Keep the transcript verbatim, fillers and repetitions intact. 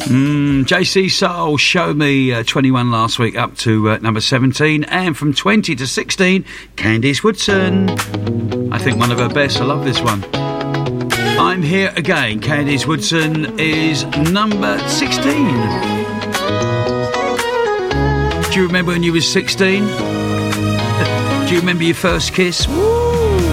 Mm, J C Soul, Show Me, uh, twenty-one last week, up to uh, number seventeen. And from twenty to sixteen, Candice Woodson. I think one of her best. I love this one. I'm Here Again. Candice Woodson is number sixteen. Do you remember when you were sixteen? Do you remember your first kiss? Woo!